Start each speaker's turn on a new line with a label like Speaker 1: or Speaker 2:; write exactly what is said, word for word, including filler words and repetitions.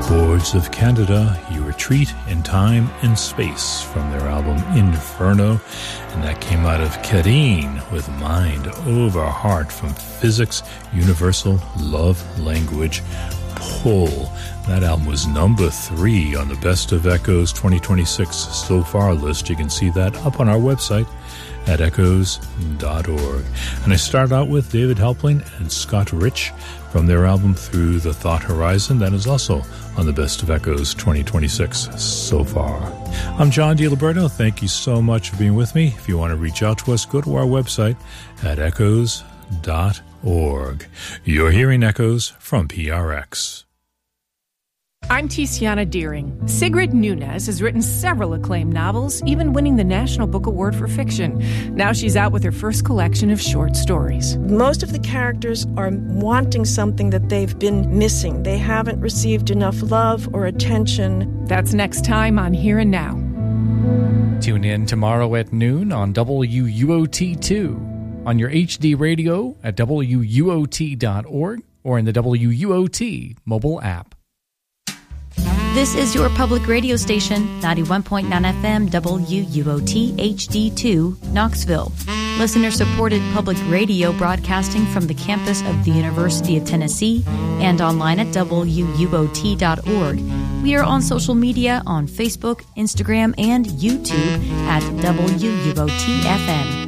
Speaker 1: Boards of Canada, You Retreat in Time and Space, from their album Inferno, and that came out of Karine with Mind Over Heart from Physics Universal Love Language Pull. That album was number three on the Best of Echoes twenty twenty-six So Far list. You can see that up on our website at echoes dot org. And I start out with David Helpling and Scott Rich from their album Through the Thought Horizon. That is also on the Best of Echoes twenty twenty-six So Far. I'm John DiLiberto. Thank you so much for being with me. If you want to reach out to us, go to our website at echoes dot org. You're hearing Echoes from P R X.
Speaker 2: I'm Tiziana Deering. Sigrid Nunez has written several acclaimed novels, even winning the National Book Award for Fiction. Now she's out with her first collection of short stories.
Speaker 3: Most of the characters are wanting something that they've been missing. They haven't received enough love or attention.
Speaker 2: That's next time on Here and Now.
Speaker 4: Tune in tomorrow at noon on W U O T two, on your H D radio at W U O T dot org, or in the W U O T mobile app.
Speaker 5: This is your public radio station, ninety-one point nine F M W U O T H D two, Knoxville. Listener-supported public radio broadcasting from the campus of the University of Tennessee and online at W U O T dot org. We are on social media on Facebook, Instagram, and YouTube at W U O T F M.